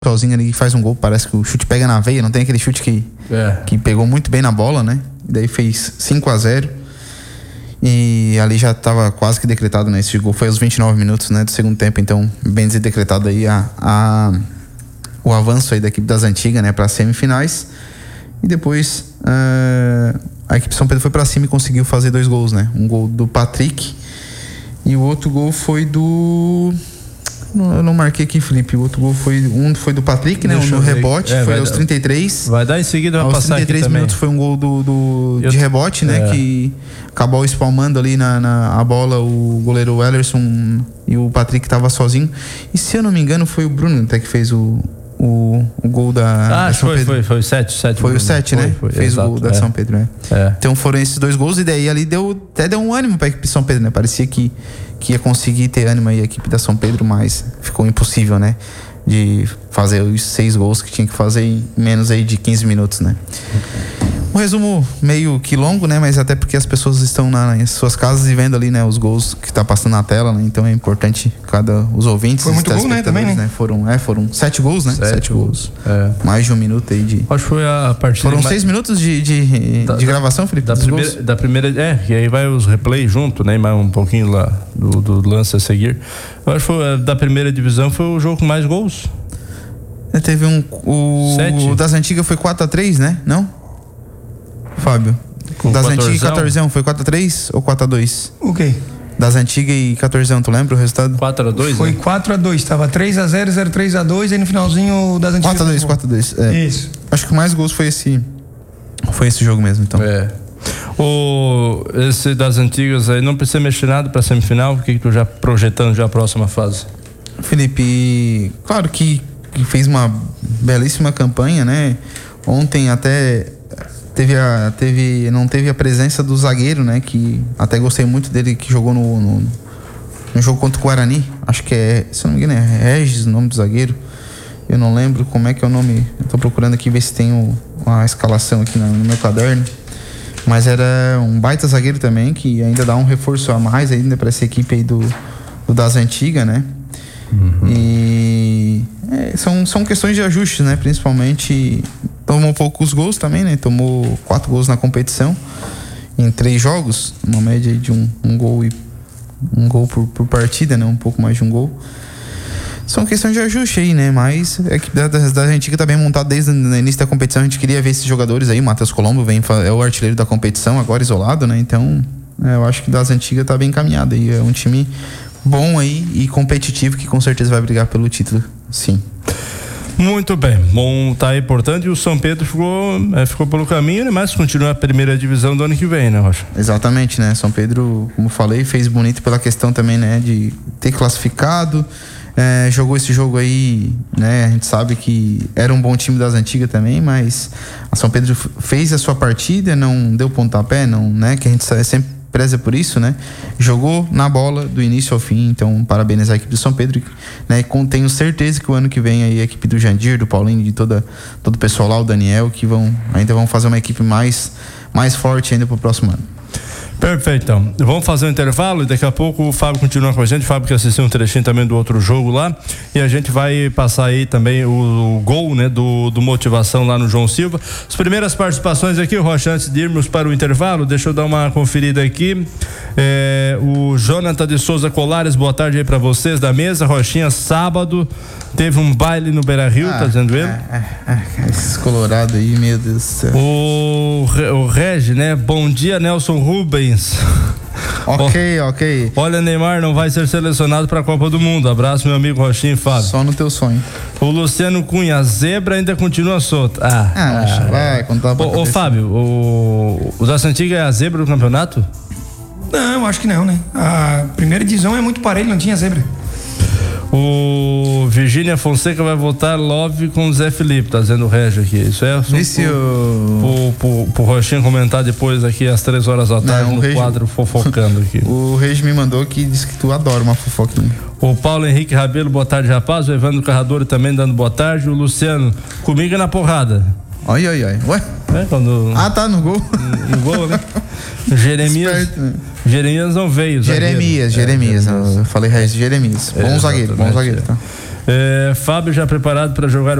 sozinho ali, faz um gol, parece que o chute pega na veia, não tem aquele chute que pegou muito bem na bola, né? Daí fez 5-0 e ali já estava quase que decretado, né? Esse gol foi aos 29 minutos, né, do segundo tempo, então bem dizer, decretado aí o avanço aí da equipe das Antigas, né, para as semifinais. E depois a equipe de São Pedro foi para cima e conseguiu fazer 2 gols, né? Um gol do Patrick e o outro gol foi do... Eu não marquei aqui, Felipe. O outro gol foi do Patrick, né? No rebote, foi aos 33. Vai dar em seguida, vai passar aqui também. Aos 33 minutos foi um gol de rebote, né? Que acabou espalmando ali a bola o goleiro Wellerson e o Patrick tava sozinho. E se eu não me engano, foi o Bruno até que fez o gol da São Pedro. Foi o 7. Foi o 7, né? Fez o gol da São Pedro, né? Então foram esses 2 gols e daí ali até deu um ânimo pra equipe de São Pedro, né? Parecia que ia conseguir ter ânimo aí a equipe da São Pedro, mas ficou impossível, né? De fazer os 6 gols que tinha que fazer em menos aí de 15 minutos, né? Um resumo meio que longo, né? Mas até porque as pessoas estão nas suas casas e vendo ali, né? Os gols que tá passando na tela, né? Então é importante os ouvintes... Foi muito gol, né? Também, né? Foram 7 gols, né? 7 gols. Mais de 1 minuto aí de... Acho que foi a partida... Foram 6 minutos de gravação, Felipe? Da primeira... E aí vai os replays junto, né? Mais um pouquinho lá do lance a seguir. Eu acho que foi, da primeira divisão foi o jogo com mais gols. Teve o das Antigas foi 4-3, né? Não? Fábio, das Antigas e 14 foi 4-3 ou 4-2? O quê? Das Antigas e 14, tu lembra o resultado? 4-2? Foi 4-2, tava 3-0, 0-3-2, aí no finalzinho das Antigas. 4-2. Isso. Acho que mais gols foi esse jogo mesmo, então. Esse das Antigas aí não precisa mexer nada pra semifinal, o que tu já projetando já a próxima fase? Felipe, claro que fez uma belíssima campanha, né? Ontem até não teve a presença do zagueiro, né? Que até gostei muito dele, que jogou no jogo contra o Guarani. Acho que se não me engano é Regis o nome do zagueiro. Eu não lembro como é que é o nome. Eu tô procurando aqui ver se tem a escalação aqui no meu caderno. Mas era um baita zagueiro também, que ainda dá um reforço a mais ainda para essa equipe aí do das Antigas, né? Uhum. E são questões de ajustes, né? Principalmente tomou poucos gols também, né? Tomou 4 gols na competição em 3 jogos, uma média de um gol por partida, né? Um pouco mais de um gol. São questões de ajuste aí, né? Mas a equipe da Antiga tá bem montada desde o início da competição. A gente queria ver esses jogadores aí. O Matheus Colombo é o artilheiro da competição, agora isolado, né? Então, eu acho que das Antigas tá bem encaminhado aí. É um time bom aí e competitivo que com certeza vai brigar pelo título, sim. Muito bem, bom, tá aí, portanto, e o São Pedro ficou pelo caminho, né? Mas continua a primeira divisão do ano que vem, né, Rocha? Exatamente, né? São Pedro, como falei, fez bonito pela questão também, né? De ter classificado, jogou esse jogo aí, né? A gente sabe que era um bom time das Antigas também, mas a São Pedro fez a sua partida, não deu pontapé, não, né? Que a gente sempre preza por isso, né? Jogou na bola do início ao fim, então parabenizar a equipe do São Pedro, né? Tenho certeza que o ano que vem aí a equipe do Jandir, do Paulinho, de todo o pessoal lá, o Daniel, que ainda vão fazer uma equipe mais forte ainda pro próximo ano. Perfeito, então. Vamos fazer um intervalo e daqui a pouco o Fábio continua com a gente. O Fábio que assistiu um trechinho também do outro jogo lá. E a gente vai passar aí também o gol, né, do Motivação lá no João Silva. As primeiras participações aqui, Rocha, antes de irmos para o intervalo, deixa eu dar uma conferida aqui. O Jonathan de Souza Colares, boa tarde aí pra vocês da mesa. Rochinha, sábado teve um baile no Beira-Rio, tá dizendo ele? Esses colorados aí, meu Deus do céu. O Regi, né? Bom dia, Nelson Rubens. Ok. Olha, Neymar não vai ser selecionado para a Copa do Mundo. Abraço, meu amigo Rochinho e Fábio. Só no teu sonho. O Luciano Cunha, a zebra ainda continua solta. Vai contar pra Ô Fábio, o da Santiga é a zebra do campeonato? Não, acho que não, né? A primeira divisão é muito parelho, não tinha zebra. O Virgínia Fonseca vai votar Love com o Zé Felipe, tá dizendo o Régio aqui. Isso é pro Rochinho comentar depois aqui às 3 horas da tarde no quadro Fofocando aqui. O Régio me mandou que disse que tu adora uma fofoquinha. O Paulo Henrique Rabelo, boa tarde, rapaz. O Evandro Carrador também dando boa tarde. O Luciano, comigo é na porrada. Ai. Ué? Quando... tá no gol. No gol, né? Jeremias não veio. Jeremias. Eu falei Jeremias. Bom zagueiro, tá? Fábio já preparado para jogar